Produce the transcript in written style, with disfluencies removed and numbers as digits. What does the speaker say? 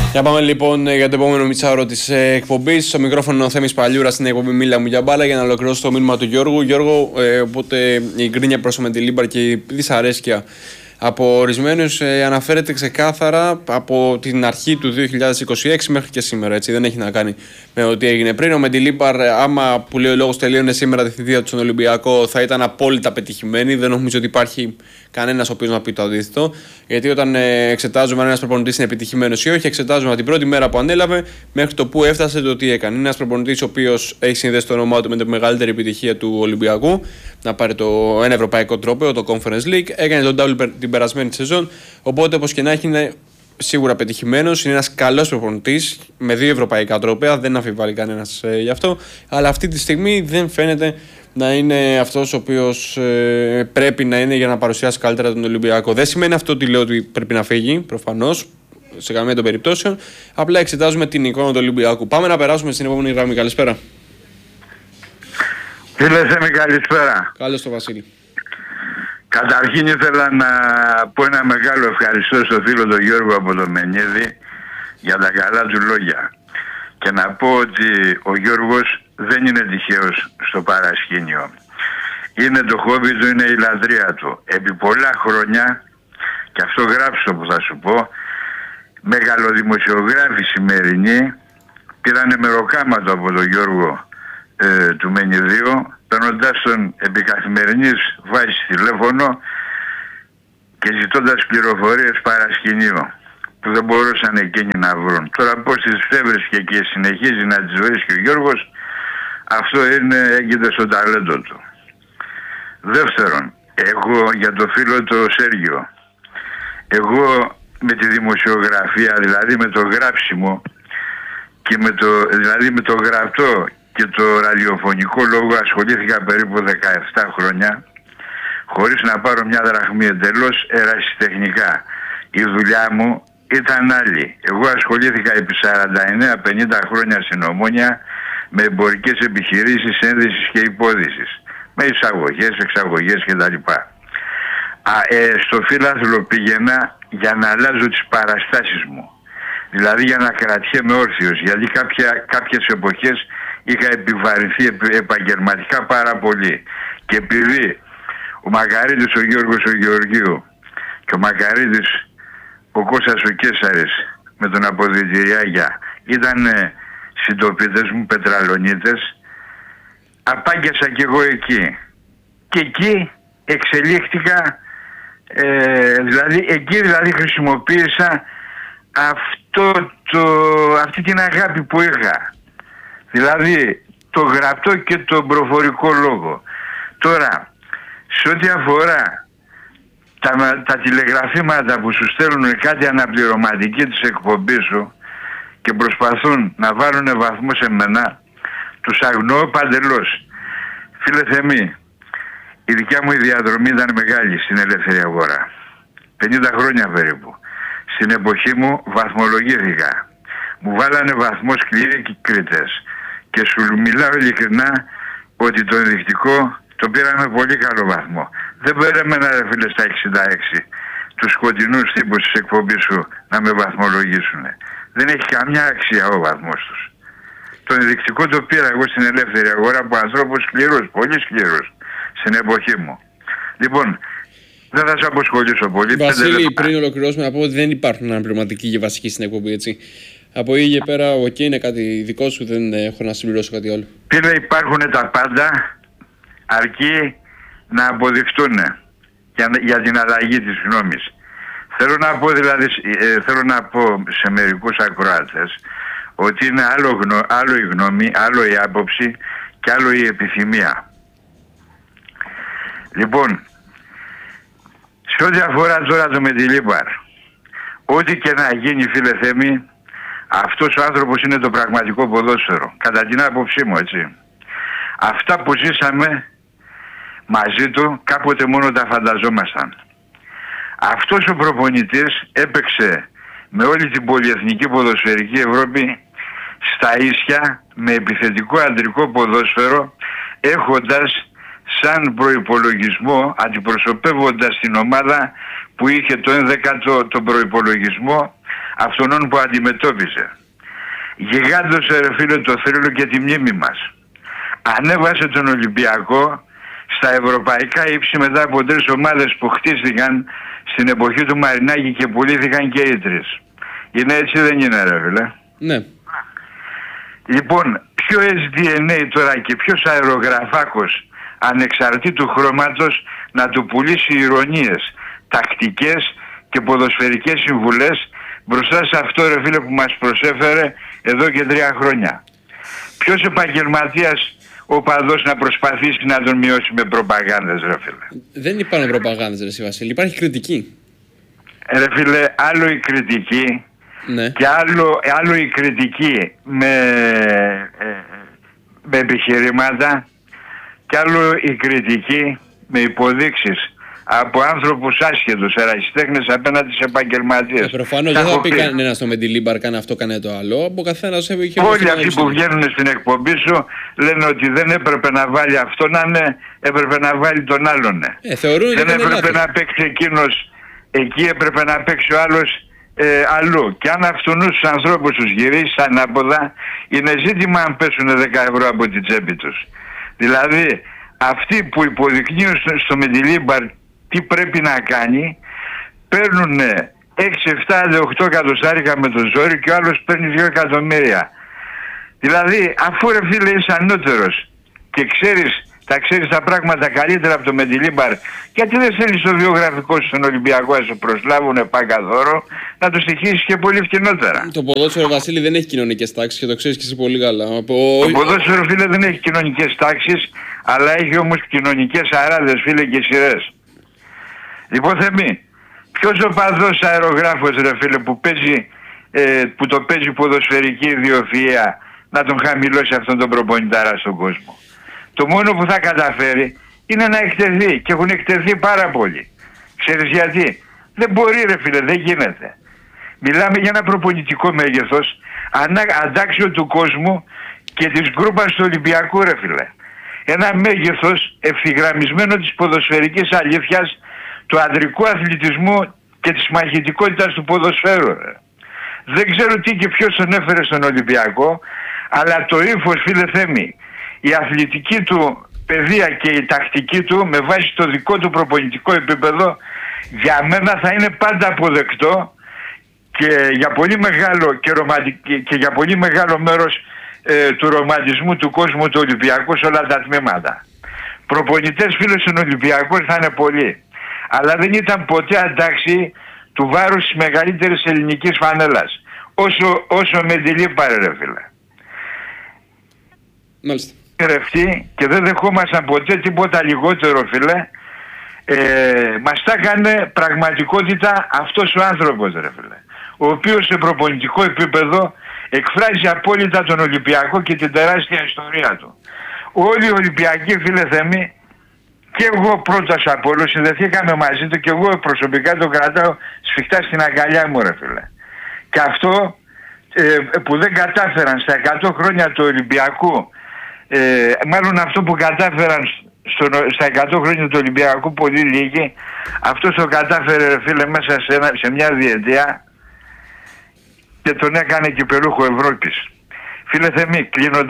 Για πάμε λοιπόν για το επόμενο μισάωρο της εκπομπής. Στο μικρόφωνο ο Θέμης Παλιούρας στην εκπομπή Μίλα μου για μπάλα για να ολοκληρώσω το μήνυμα του Γιώργου. Γιώργο, οπότε η γκρίνια προς το Μεντιλίμπαρ και η δυσαρέσκεια από ορισμένους αναφέρεται ξεκάθαρα από την αρχή του 2026 μέχρι και σήμερα. Έτσι. Δεν έχει να κάνει με ό,τι έγινε πριν. Ο Μεντιλίμπαρ, άμα που λέει ο λόγος τελείωνε σήμερα τη θητεία του στον Ολυμπιακό, θα ήταν απόλυτα πετυχημένη. Δεν νομίζω ότι υπάρχει κανένας ο οποίος να πει το αντίθετο. Γιατί όταν εξετάζουμε αν ένας προπονητής είναι επιτυχημένος ή όχι, εξετάζουμε από την πρώτη μέρα που ανέλαβε μέχρι το που έφτασε, το τι έκανε. Είναι ένας προπονητής ο οποίος έχει συνδέσει το όνομά του με τη μεγαλύτερη επιτυχία του Ολυμπιακού, να πάρει ένα ευρωπαϊκό τρόπαιο, το Conference League. Έκανε τον double την περασμένη σεζόν. Οπότε, όπως και να έχει, είναι σίγουρα πετυχημένος. Είναι ένας καλός προπονητής με 2 ευρωπαϊκά τρόπαια. Δεν αμφιβάλλει κανένας γι' αυτό. Αλλά αυτή τη στιγμή δεν φαίνεται να είναι αυτός ο οποίος πρέπει να είναι για να παρουσιάσει καλύτερα τον Ολυμπιακό. Δεν σημαίνει αυτό ότι λέω ότι πρέπει να φύγει, προφανώς, σε καμία των περιπτώσεων. Απλά εξετάζουμε την εικόνα του Ολυμπιακού. Πάμε να περάσουμε στην επόμενη γραμμή. Καλησπέρα. Φίλε Θέμη, καλησπέρα. Καλώς το Βασίλη. Καταρχήν ήθελα να πω ένα μεγάλο ευχαριστώ στο φίλο τον Γιώργο από το Μενίδη για τα καλά του λόγια. Και να πω ότι ο Γιώργος δεν είναι τυχαίος στο παρασκήνιο. Είναι το χόμπι του, είναι η λατρεία του. Επί πολλά χρόνια, και αυτό γράψω που θα σου πω, μεγαλοδημοσιογράφοι σημερινοί πήρανε μεροκάματο από τον Γιώργο του Μενιδίου, παίρνοντας τον επί καθημερινής βάσης τηλέφωνο και ζητώντας πληροφορίες παρασκηνίου που δεν μπορούσαν εκείνοι να βρουν. Τώρα πώς τις έβρισκε και συνεχίζει να τις βρίσκει ο Γιώργος, αυτό έγκυται στο ταλέντο του. Δεύτερον, εγώ για το φίλο το Σέργιο, εγώ με τη δημοσιογραφία, δηλαδή με το γράψιμο και δηλαδή με το γραπτό και το ραδιοφωνικό λόγο ασχολήθηκα περίπου 17 χρόνια χωρίς να πάρω μια δραχμή, εντελώς ερασιτεχνικά. Η δουλειά μου ήταν άλλη. Εγώ ασχολήθηκα επί 49-50 χρόνια στην Ομόνια με εμπορικές επιχειρήσεις ένδυσης και υπόδυσης, με εισαγωγές, εξαγωγές κτλ. Στο φύλαθλο πήγαινα για να αλλάζω τις παραστάσεις μου, δηλαδή για να κρατιέμαι όρθιος, γιατί κάποιες εποχές είχα επιβαρυνθεί επαγγελματικά πάρα πολύ. Και επειδή ο Μακαρίτης ο Γιώργος ο Γεωργίου και ο Μακαρίτης ο Κώστας ο Κέσαρης με τον Αποδυτηριάγια ήταν συντοπίτες μου, πετραλονίτες, απάγγεσα κι εγώ εκεί. Και εκεί εξελίχθηκα, εκεί χρησιμοποίησα αυτή την αγάπη που είχα. Δηλαδή το γραπτό και το προφορικό λόγο. Τώρα, σε ό,τι αφορά τα τηλεγραφήματα που σου στέλνουν κάτι αναπληρωματική της εκπομπής σου και προσπαθούν να βάλουν βαθμό σε μένα, τους αγνοώ παντελώς. Φίλε Θεμή, η δικιά μου η διαδρομή ήταν μεγάλη στην ελεύθερη αγορά. 50 χρόνια περίπου. Στην εποχή μου βαθμολογήθηκα. Μου βάλανε βαθμό σκληροί και κριτές. Και σου μιλάω ειλικρινά ότι το ενδεικτικό το πήραμε πολύ καλό βαθμό. Δεν περίμενα ρε φίλε στα 66 τους σκοτεινούς τύπους της εκπομπής σου να με βαθμολογήσουν. Δεν έχει καμιά αξία ο βαθμός τους. Το ενδεικτικό το πήρα εγώ στην ελεύθερη αγορά από ανθρώπους σκληρούς, πολύ σκληρούς στην εποχή μου. Λοιπόν, δεν θα σε αποσχολήσω πολύ. Βασίλη, πριν ολοκληρώσουμε να πω ότι δεν υπάρχουν αναπληρωματικοί και βασικοί στην εκπομπή, έτσι. Από εκεί και πέρα, είναι κάτι δικό σου, δεν έχω να συμπληρώσω κάτι άλλο. Φίλε, υπάρχουν τα πάντα, αρκεί να αποδειχτούν για την αλλαγή της γνώμης. Θέλω να πω σε μερικούς ακροάτες ότι είναι άλλο η γνώμη, άλλο η άποψη και άλλο η επιθυμία. Λοιπόν, σε ό,τι αφορά τώρα το Μεντιλίμπαρ, ό,τι και να γίνει φίλε Θέμη, αυτός ο άνθρωπος είναι το πραγματικό ποδόσφαιρο, κατά την άποψή μου, έτσι. Αυτά που ζήσαμε μαζί του κάποτε μόνο τα φανταζόμασταν. Αυτός ο προπονητής έπαιξε με όλη την πολυεθνική ποδοσφαιρική Ευρώπη στα ίσια με επιθετικό αντρικό ποδόσφαιρο, έχοντας σαν προϋπολογισμό, αντιπροσωπεύοντας την ομάδα που είχε το 11ο τον προϋπολογισμό αυτών που αντιμετώπιζε. Γιγάντωσε ρε φίλε το θρύλο και τη μνήμη μας. Ανέβασε τον Ολυμπιακό στα ευρωπαϊκά ύψη μετά από 3 ομάδες που χτίστηκαν στην εποχή του Μαρινάκη και πουλήθηκαν και οι 3. Είναι έτσι, δεν είναι ρε φίλε? Ναι. Λοιπόν, ποιο SDNA τώρα και ποιος αερογραφάκος ανεξαρτήτου χρώματος να του πουλήσει ηρωνίες, τακτικές και ποδοσφαιρικές συμβουλές μπροστά σε αυτό ρε φίλε που μας προσέφερε εδώ και 3 χρόνια? Ποιος επαγγελματίας οπαδός να προσπαθήσει να τον μειώσει με προπαγάνδες ρε φίλε? Δεν υπάρχουν προπαγάνδες ρε Βασίλη, υπάρχει κριτική. Ρε φίλε, άλλο η κριτική, ναι, και άλλο η κριτική με επιχειρήματα και άλλο η κριτική με υποδείξεις από άνθρωπους άσχετους, ερασιτέχνες απέναντι σε επαγγελματίες. Προφανώς δεν θα πει κανένα στο Μεντιλίμπαρ κάνε αυτό, κάνε το άλλο. Από καθένας είχε. Όλοι αυτοί που βγαίνουν στην εκπομπή σου λένε ότι δεν έπρεπε να βάλει αυτόν, έπρεπε να βάλει τον άλλον. Δεν έπρεπε να παίξει εκείνος εκεί, έπρεπε να παίξει ο άλλος αλλού. Και αν αυτούς τους ανθρώπους τους γυρίσει ανάποδα, είναι ζήτημα αν πέσουν 10 ευρώ από την τσέπη τους. Δηλαδή αυτοί που υποδεικνύουν στο Μεντιλίμπαρ τι πρέπει να κάνει, παίρνουν 6, 7, 8 εκατοστάρικα με τον ζόρι και ο άλλος παίρνει 2 εκατομμύρια. Δηλαδή αφού ρε φίλε είσαι ανώτερος και ξέρεις τα πράγματα καλύτερα από το Μεντιλίμπαρ, γιατί δεν στέλνεις το βιογραφικό σου στον Ολυμπιακό να σου προσλάβουνε παγκαδόρο, να το στοιχίσεις και πολύ φτηνότερα? Το ποδόσφαιρο Βασίλη δεν έχει κοινωνικές τάξεις και το ξέρεις και εσύ πολύ καλά. Το ποδόσφαιρο φίλε δεν έχει κοινωνικές τάξεις, αλλά έχει όμως κοινωνικές αράδες φίλε και σειρές. Λοιπόν Θεμή, ποιος οπαδός αερογράφος ρε φίλε που το παίζει ποδοσφαιρική ιδιοφυΐα να τον χαμηλώσει αυτόν τον προπονητάρα στον κόσμο? Το μόνο που θα καταφέρει είναι να εκτεθεί, και έχουν εκτεθεί πάρα πολύ. Ξέρεις γιατί? Δεν μπορεί ρε φίλε, δεν γίνεται. Μιλάμε για ένα προπονητικό μέγεθος αντάξιο του κόσμου και της γκρούπας του Ολυμπιακού ρε φίλε. Ένα μέγεθος ευθυγραμμισμένο της ποδοσφαιρικής αλήθειας, του ανδρικού αθλητισμού και της μαχητικότητας του ποδοσφαίρου. Δεν ξέρω τι και ποιος τον έφερε στον Ολυμπιακό, αλλά το ύφος φίλε Θέμη, η αθλητική του παιδεία και η τακτική του με βάση το δικό του προπονητικό επίπεδο για μένα θα είναι πάντα αποδεκτό και για πολύ μεγάλο, και για πολύ μεγάλο μέρος του ρομαντισμού του κόσμου του Ολυμπιακού σε όλα τα τμήματα. Προπονητές φίλες στον Ολυμπιακό θα είναι πολλοί, αλλά δεν ήταν ποτέ αντάξει του βάρους της μεγαλύτερης ελληνικής φανέλας όσο Μεντιλίμπαρ ρε φίλε. Μάλιστα. Και δεν δεχόμασταν ποτέ τίποτα λιγότερο φίλε. Μας τα έκανε πραγματικότητα αυτός ο άνθρωπος ρε φίλε, ο οποίος σε προπονητικό επίπεδο εκφράζει απόλυτα τον Ολυμπιακό και την τεράστια ιστορία του. Όλοι οι Ολυμπιακοί φίλε Θεμή, και εγώ πρώτος από όλους συνδεθήκαμε μαζί του και εγώ προσωπικά το κρατάω σφιχτά στην αγκαλιά μου ρε φίλε. Και αυτό που δεν κατάφεραν στα 100 χρόνια του Ολυμπιακού, μάλλον αυτό που κατάφεραν στα 100 χρόνια του Ολυμπιακού πολύ λίγοι, αυτός το κατάφερε ρε φίλε μέσα σε μια διετία και τον έκανε κυπελούχο Ευρώπης. Φίλε Θεμή, κλείνοντας